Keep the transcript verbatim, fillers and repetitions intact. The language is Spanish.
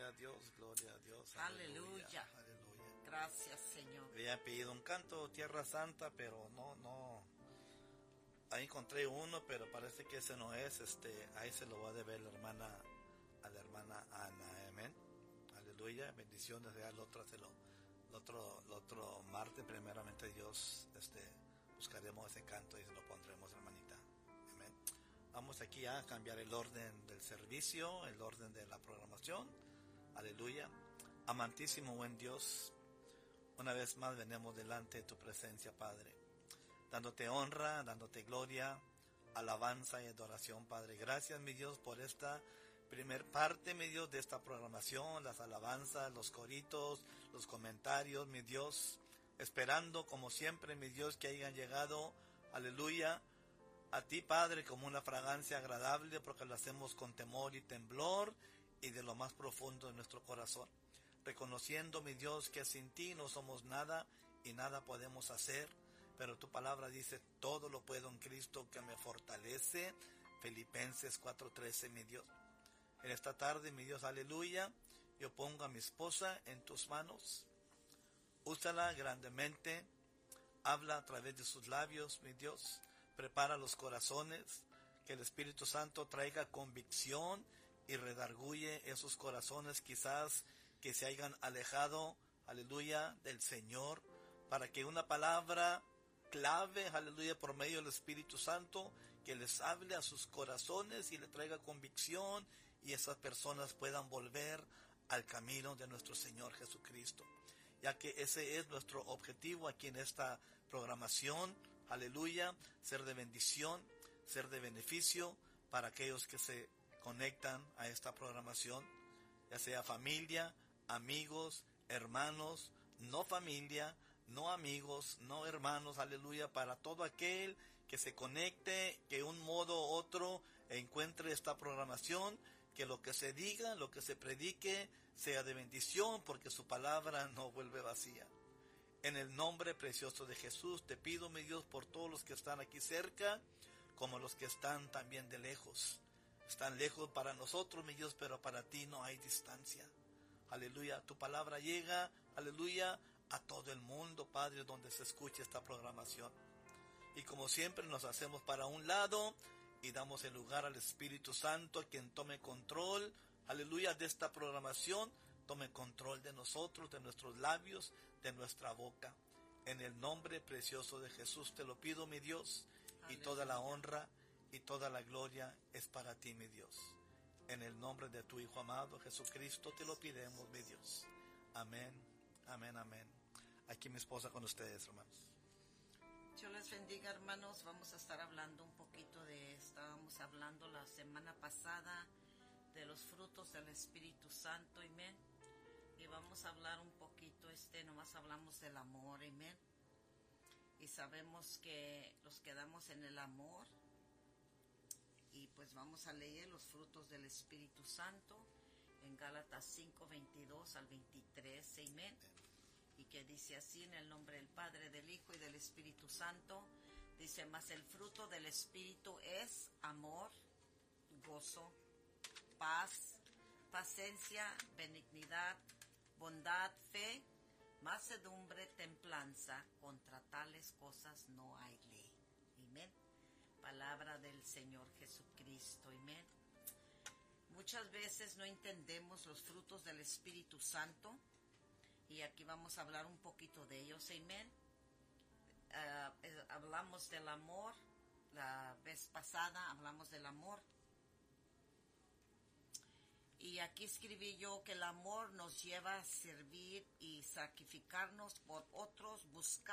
gloria a Dios, gloria a Dios. Aleluya. Aleluya. Aleluya. Gracias, Señor. Había pedido un canto, Tierra Santa, pero no, no. Ahí encontré uno, pero parece que ese no es. Este, ahí se lo va a deber la hermana, a la hermana Ana. Amén. Aleluya. Bendiciones. Ya el otro, se lo, el otro, el otro martes, primeramente Dios, este, buscaremos ese canto y se lo pondremos, hermanita. Amén. Vamos aquí a cambiar el orden del servicio, el orden de la programación. Aleluya. Amantísimo buen Dios, una vez más venimos delante de tu presencia, Padre, dándote honra, dándote gloria, alabanza y adoración, Padre. Gracias, mi Dios, por esta primer parte, mi Dios, de esta programación, las alabanzas, los coritos, los comentarios, mi Dios, esperando como siempre, mi Dios, que hayan llegado, aleluya, a ti, Padre, como una fragancia agradable, porque lo hacemos con temor y temblor y de lo más profundo de nuestro corazón, reconociendo, mi Dios, que sin ti no somos nada y nada podemos hacer, pero tu palabra dice, todo lo puedo en Cristo que me fortalece, Filipenses cuatro trece, mi Dios. En esta tarde, mi Dios, aleluya, yo pongo a mi esposa en tus manos, úsala grandemente, habla a través de sus labios, mi Dios, prepara los corazones, que el Espíritu Santo traiga convicción y redarguye esos corazones quizás que se hayan alejado, aleluya, del Señor, para que una palabra clave, aleluya, por medio del Espíritu Santo, que les hable a sus corazones y le traiga convicción y esas personas puedan volver al camino de nuestro Señor Jesucristo, ya que ese es nuestro objetivo aquí en esta programación, aleluya, ser de bendición, ser de beneficio para aquellos que se conectan a esta programación, ya sea familia, amigos, hermanos, no familia, no amigos, no hermanos, aleluya, para todo aquel que se conecte, que de un modo u otro encuentre esta programación, que lo que se diga, lo que se predique, sea de bendición, porque su palabra no vuelve vacía. En el nombre precioso de Jesús, te pido, mi Dios, por todos los que están aquí cerca, como los que están también de lejos. Están lejos para nosotros, mi Dios, pero para ti no hay distancia. Aleluya, tu palabra llega, aleluya, a todo el mundo, Padre, donde se escuche esta programación. Y como siempre nos hacemos para un lado y damos el lugar al Espíritu Santo, a quien tome control, aleluya, de esta programación, tome control de nosotros, de nuestros labios, de nuestra boca. En el nombre precioso de Jesús te lo pido, mi Dios, aleluya. Y toda la honra y toda la gloria es para ti, mi Dios. En el nombre de tu Hijo amado Jesucristo te lo pidemos, mi Dios. Amén, amén, amén. Aquí mi esposa con ustedes, hermanos. Dios les bendiga, hermanos. Vamos a estar hablando un poquito de, estábamos hablando la semana pasada de los frutos del Espíritu Santo, amén. Y vamos a hablar un poquito, este, nomás hablamos del amor, amén. Y sabemos que los quedamos en el amor. Y pues vamos a leer los frutos del Espíritu Santo en Gálatas cinco, veintidós al veintitrés, amén. Y que dice así, en el nombre del Padre, del Hijo y del Espíritu Santo, dice, mas el fruto del Espíritu es amor, gozo, paz, paciencia, benignidad, bondad, fe, mansedumbre, templanza. Contra tales cosas no hay ley. Amén. Palabra del Señor Jesucristo. Amén. Muchas veces no entendemos los frutos del Espíritu Santo. Y aquí vamos a hablar un poquito de ellos, amén. Uh, hablamos del amor, la vez pasada hablamos del amor. Y aquí escribí yo que el amor nos lleva a servir y sacrificarnos por otros, buscar